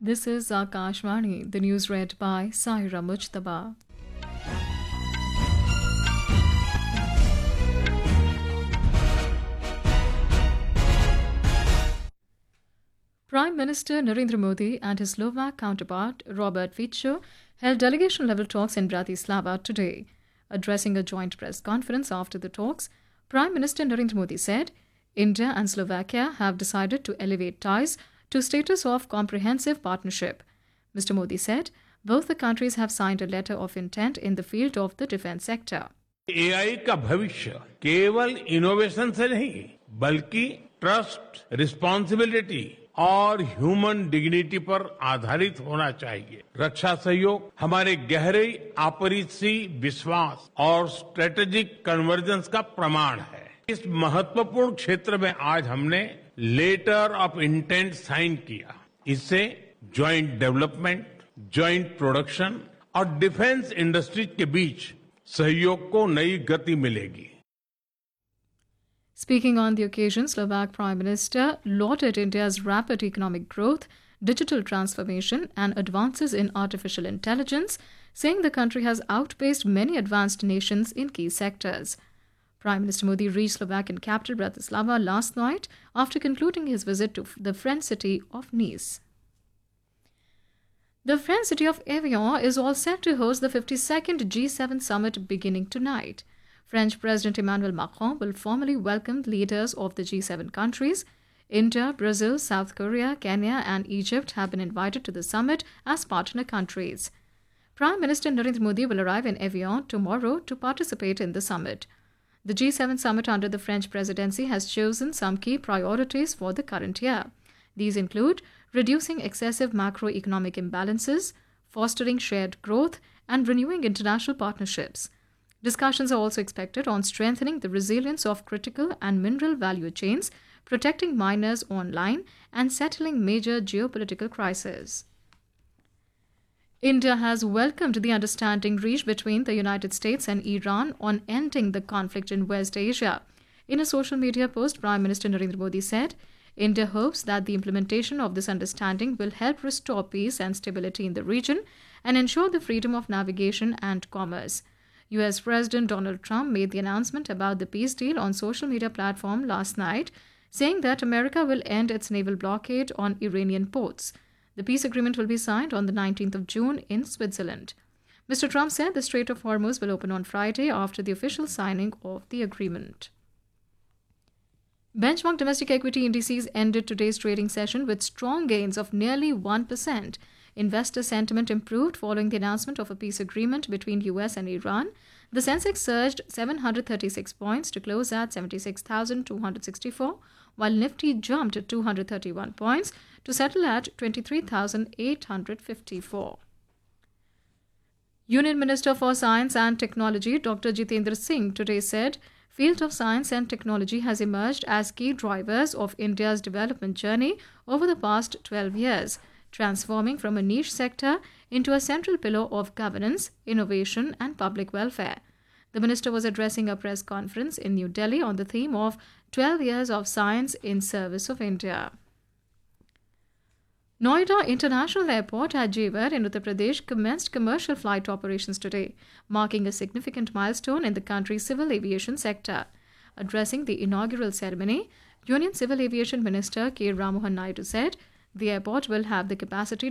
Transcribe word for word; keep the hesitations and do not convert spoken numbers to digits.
This is Akashvani, the news read by Saira Mujtaba. Prime Minister Narendra Modi and his Slovak counterpart Robert Fico held delegation-level talks in Bratislava today. Addressing a joint press conference after the talks, Prime Minister Narendra Modi said, India and Slovakia have decided to elevate ties to status of comprehensive partnership. Mister Modi said, both the countries have signed a letter of intent in the field of the defense sector. ए आई का भविष्य केवल innovation से नहीं बल्कि trust, responsibility और human dignity पर आधारित होना चाहिए। रक्षा सहयोग हमारे गहरे आपरिसी विश्वास और स्ट्रेटेजिक कन्वर्जेंस का प्रमाण है। इस महत्वपूर्ण क्षेत्र में आज हमने लेटर ऑफ इंटेंट साइन किया। इससे ज्वाइंट डेवलपमेंट, ज्वाइंट प्रोडक्शन और डिफेंस इंडस्ट्रीज के बीच सहयोग को नई गति मिलेगी। Speaking on the occasion, Slovak Prime Minister lauded India's rapid economic growth, digital transformation and advances in artificial intelligence, saying the country has outpaced many advanced nations in key sectors. Prime Minister Modi reached Slovakian capital Bratislava last night after concluding his visit to the French city of Nice. The French city of Evian is all set to host the fifty-second G seven summit beginning tonight. French President Emmanuel Macron will formally welcome leaders of the G seven countries. India, Brazil, South Korea, Kenya and Egypt have been invited to the summit as partner countries. Prime Minister Narendra Modi will arrive in Evian tomorrow to participate in the summit. The G seven summit under the French presidency has chosen some key priorities for the current year. These include reducing excessive macroeconomic imbalances, fostering shared growth, and renewing international partnerships. Discussions are also expected on strengthening the resilience of critical and mineral value chains, protecting miners online, and settling major geopolitical crises. India has welcomed the understanding reached between the United States and Iran on ending the conflict in West Asia. In a social media post, Prime Minister Narendra Modi said, India hopes that the implementation of this understanding will help restore peace and stability in the region and ensure the freedom of navigation and commerce. U S President Donald Trump made the announcement about the peace deal on social media platform last night, saying that America will end its naval blockade on Iranian ports. The peace agreement will be signed on the nineteenth of June in Switzerland. Mister Trump said the Strait of Hormuz will open on Friday after the official signing of the agreement. Benchmark domestic equity indices ended today's trading session with strong gains of nearly one percent. Investor sentiment improved following the announcement of a peace agreement between U S and Iran. The Sensex surged seven hundred thirty-six points to close at seventy-six thousand two hundred sixty-four, while Nifty jumped two hundred thirty-one points to settle at twenty-three thousand eight hundred fifty-four. Union Minister for Science and Technology Doctor Jitendra Singh today said, field of science and technology has emerged as key drivers of India's development journey over the past twelve years, transforming from a niche sector into a central pillar of governance, innovation and public welfare. The minister was addressing a press conference in New Delhi on the theme of twelve years of science in service of India. Noida International Airport at Jewar in Uttar Pradesh commenced commercial flight operations today, marking a significant milestone in the country's civil aviation sector. Addressing the inaugural ceremony, Union Civil Aviation Minister K. Ramohan Naidu said, the airport will have the capacity